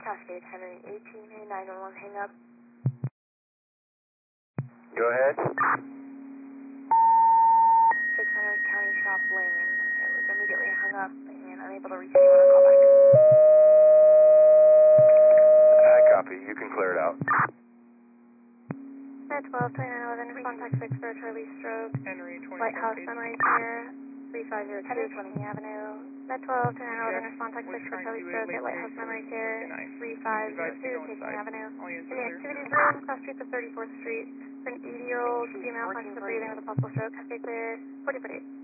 Cascade, Henry 18A 911, hang up. Go ahead. 600 County Shop Lane. It was immediately hung up and unable to reach anyone on callback. I copy. You can clear it out. At 12, 2911, contact 6 for Charlie Stroke. Henry 20. Lighthouse Sunrise here, 3502 20 Avenue. Met 12, 2911, contact 6 for Charlie Stroke at Lighthouse Sunrise here, 3502 Taking Avenue. In the activities room, cross street to 34th Street, for an 80-year-old female conscious of breathing with a possible stroke. Cascade clear, 4048.